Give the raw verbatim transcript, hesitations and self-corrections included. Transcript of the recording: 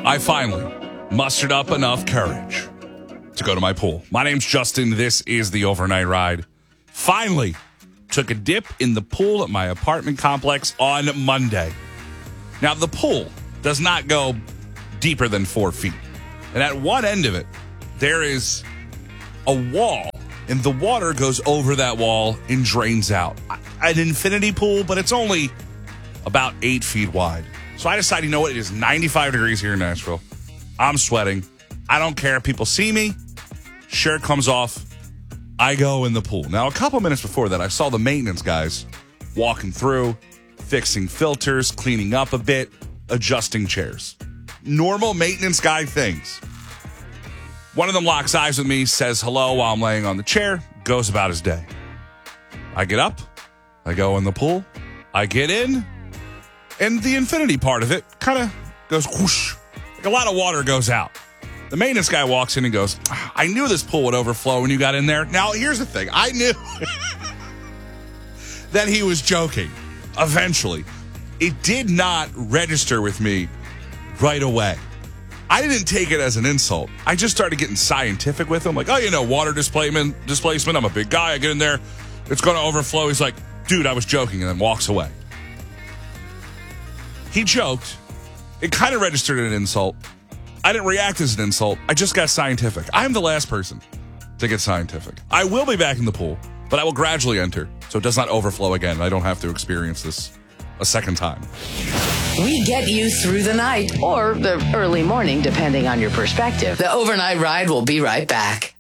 I finally mustered up enough courage to go to my pool. My name's Justin. This is the Overnight Ride. Finally took a dip in the pool at my apartment complex on Monday. Now, the pool does not go deeper than four feet. And at one end of it, there is a wall, and the water goes over that wall and drains out. An infinity pool, but it's only about eight feet wide. So I decided, you know what? It is ninety-five degrees here in Nashville. I'm sweating. I don't care if people see me. Shirt comes off. I go in the pool. Now, a couple minutes before that, I saw the maintenance guys walking through, fixing filters, cleaning up a bit, adjusting chairs. Normal maintenance guy things. One of them locks eyes with me, says hello while I'm laying on the chair, goes about his day. I get up. I go in the pool. I get in. And the infinity part of it kind of goes whoosh. Like a lot of water goes out. The maintenance guy walks in and goes, I knew this pool would overflow when you got in there. Now, here's the thing. I knew that he was joking. Eventually. It did not register with me right away. I didn't take it as an insult. I just started getting scientific with him. Like, oh, you know, water displacement, displacement. I'm a big guy. I get in there. It's going to overflow. He's like, dude, I was joking, and then walks away. He joked. It kind of registered an insult. I didn't react as an insult. I just got scientific. I'm the last person to get scientific. I will be back in the pool, but I will gradually enter so it does not overflow again. I don't have to experience this a second time. We get you through the night or the early morning, depending on your perspective. The Overnight Ride will be right back.